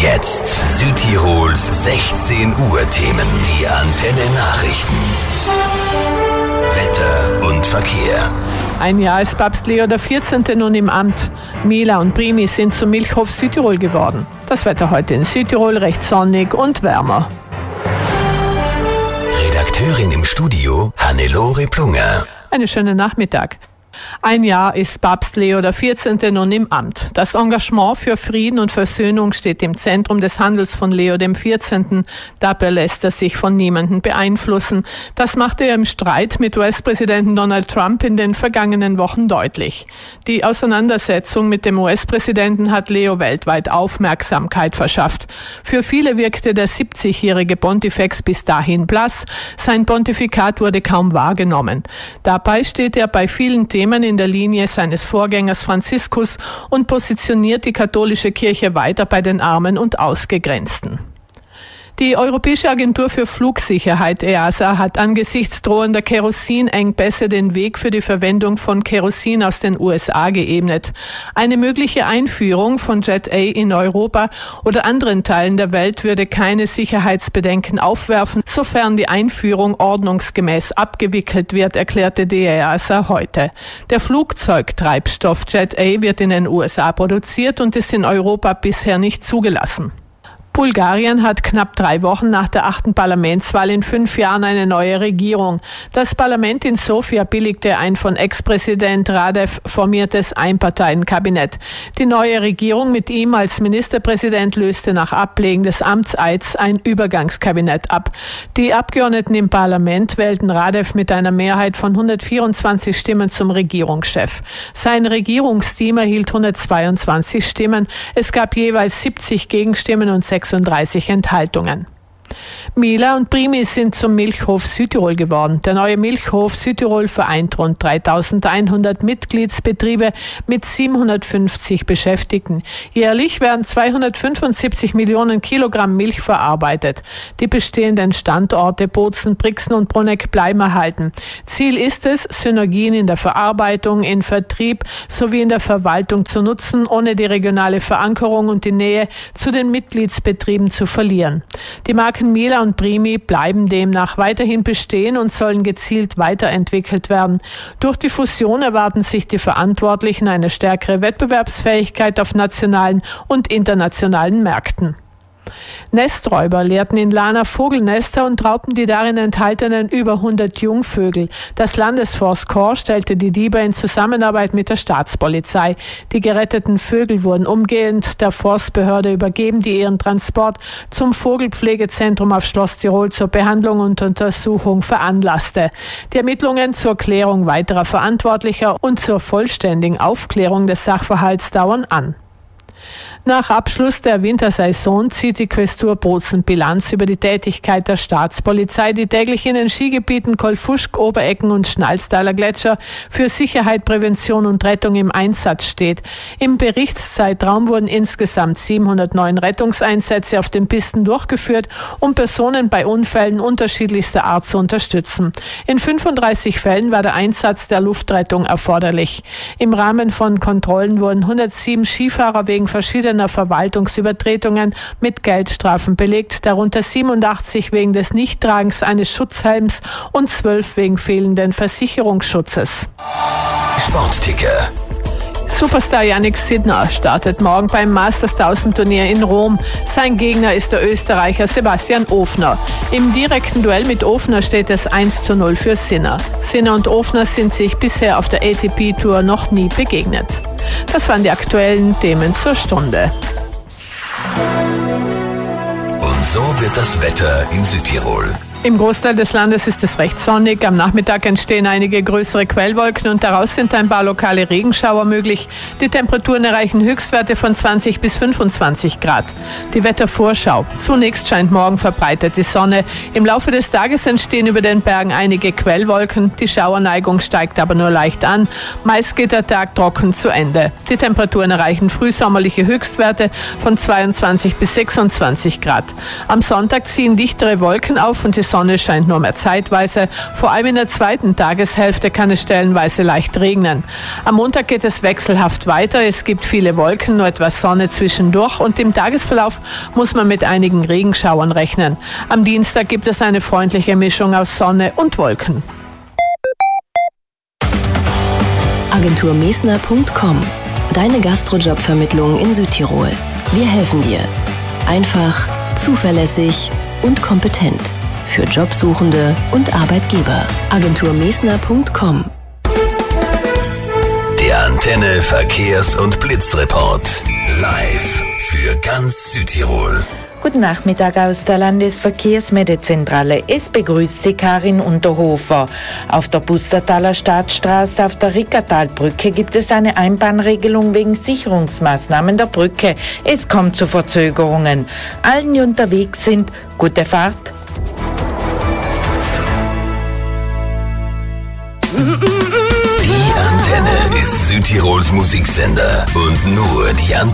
Jetzt Südtirols 16 Uhr Themen. Die Antenne Nachrichten. Wetter und Verkehr. Ein Jahr ist Papst Leo XIV. Nun im Amt. Mila und Brimi sind zum Milchhof Südtirol geworden. Das Wetter heute in Südtirol recht sonnig und wärmer. Redakteurin im Studio Hannelore Plunger. Einen schönen Nachmittag. Ein Jahr ist Papst Leo XIV. Nun im Amt. Das Engagement für Frieden und Versöhnung steht im Zentrum des Handels von Leo XIV. Dabei lässt er sich von niemandem beeinflussen. Das machte er im Streit mit US-Präsidenten Donald Trump in den vergangenen Wochen deutlich. Die Auseinandersetzung mit dem US-Präsidenten hat Leo weltweit Aufmerksamkeit verschafft. Für viele wirkte der 70-jährige Pontifex bis dahin blass. Sein Pontifikat wurde kaum wahrgenommen. Dabei steht er bei vielen Themen in der Linie seines Vorgängers Franziskus und positioniert die katholische Kirche weiter bei den Armen und Ausgegrenzten. Die Europäische Agentur für Flugsicherheit EASA hat angesichts drohender Kerosinengpässe den Weg für die Verwendung von Kerosin aus den USA geebnet. Eine mögliche Einführung von Jet A in Europa oder anderen Teilen der Welt würde keine Sicherheitsbedenken aufwerfen, sofern die Einführung ordnungsgemäß abgewickelt wird, erklärte die EASA heute. Der Flugzeugtreibstoff Jet A wird in den USA produziert und ist in Europa bisher nicht zugelassen. Bulgarien hat knapp 3 Wochen nach der 8. Parlamentswahl in 5 Jahren eine neue Regierung. Das Parlament in Sofia billigte ein von Ex-Präsident Radev formiertes Einparteienkabinett. Die neue Regierung mit ihm als Ministerpräsident löste nach Ablegen des Amtseids ein Übergangskabinett ab. Die Abgeordneten im Parlament wählten Radev mit einer Mehrheit von 124 Stimmen zum Regierungschef. Sein Regierungsteam erhielt 122 Stimmen. Es gab jeweils 70 Gegenstimmen und 36 Enthaltungen. Mila und Brimi sind zum Milchhof Südtirol geworden. Der neue Milchhof Südtirol vereint rund 3.100 Mitgliedsbetriebe mit 750 Beschäftigten. Jährlich werden 275 Millionen Kilogramm Milch verarbeitet. Die bestehenden Standorte Bozen, Brixen und Bruneck bleiben erhalten. Ziel ist es, Synergien in der Verarbeitung, in Vertrieb sowie in der Verwaltung zu nutzen, ohne die regionale Verankerung und die Nähe zu den Mitgliedsbetrieben zu verlieren. Die Marken Mila und Brimi bleiben demnach weiterhin bestehen und sollen gezielt weiterentwickelt werden. Durch die Fusion erwarten sich die Verantwortlichen eine stärkere Wettbewerbsfähigkeit auf nationalen und internationalen Märkten. Nesträuber leerten in Lana Vogelnester und raubten die darin enthaltenen über 100 Jungvögel. Das Landesforstkorps stellte die Diebe in Zusammenarbeit mit der Staatspolizei. Die geretteten Vögel wurden umgehend der Forstbehörde übergeben, die ihren Transport zum Vogelpflegezentrum auf Schloss Tirol zur Behandlung und Untersuchung veranlasste. Die Ermittlungen zur Klärung weiterer Verantwortlicher und zur vollständigen Aufklärung des Sachverhalts dauern an. Nach Abschluss der Wintersaison zieht die Quästur Bozen Bilanz über die Tätigkeit der Staatspolizei, die täglich in den Skigebieten Kolfuschk, Oberecken und Schnalztaler Gletscher für Sicherheit, Prävention und Rettung im Einsatz steht. Im Berichtszeitraum wurden insgesamt 709 Rettungseinsätze auf den Pisten durchgeführt, um Personen bei Unfällen unterschiedlichster Art zu unterstützen. In 35 Fällen war der Einsatz der Luftrettung erforderlich. Im Rahmen von Kontrollen wurden 107 Skifahrer wegen verschiedener Verwaltungsübertretungen mit Geldstrafen belegt, darunter 87 wegen des Nichttragens eines Schutzhelms und 12 wegen fehlenden Versicherungsschutzes. Sportticker. Superstar Jannik Sinner startet morgen beim Masters 1000 Turnier in Rom. Sein Gegner ist der Österreicher Sebastian Ofner. Im direkten Duell mit Ofner steht es 1:0 für Sinner. Sinner und Ofner sind sich bisher auf der ATP-Tour noch nie begegnet. Das waren die aktuellen Themen zur Stunde. Und so wird das Wetter in Südtirol. Im Großteil des Landes ist es recht sonnig. Am Nachmittag entstehen einige größere Quellwolken und daraus sind ein paar lokale Regenschauer möglich. Die Temperaturen erreichen Höchstwerte von 20 bis 25 Grad. Die Wettervorschau. Zunächst scheint morgen verbreitet die Sonne. Im Laufe des Tages entstehen über den Bergen einige Quellwolken. Die Schauerneigung steigt aber nur leicht an. Meist geht der Tag trocken zu Ende. Die Temperaturen erreichen frühsommerliche Höchstwerte von 22 bis 26 Grad. Am Sonntag ziehen dichtere Wolken auf und die Sonne scheint nur mehr zeitweise. Vor allem in der zweiten Tageshälfte kann es stellenweise leicht regnen. Am Montag geht es wechselhaft weiter. Es gibt viele Wolken, nur etwas Sonne zwischendurch und im Tagesverlauf muss man mit einigen Regenschauern rechnen. Am Dienstag gibt es eine freundliche Mischung aus Sonne und Wolken. Agenturmesner.com. Deine Gastrojobvermittlung in Südtirol. Wir helfen dir. Einfach, zuverlässig und kompetent. Für Jobsuchende und Arbeitgeber. Agenturmesner.com. Der Antenne Verkehrs- und Blitzreport. Live für ganz Südtirol. Guten Nachmittag aus der Landesverkehrsmeldezentrale. Es begrüßt Sie Karin Unterhofer. Auf der Pustertaler Stadtstraße auf der Rickertalbrücke gibt es eine Einbahnregelung wegen Sicherungsmaßnahmen der Brücke. Es kommt zu Verzögerungen. Allen, die unterwegs sind, gute Fahrt. Die Antenne ist Südtirols Musiksender und nur die Antenne.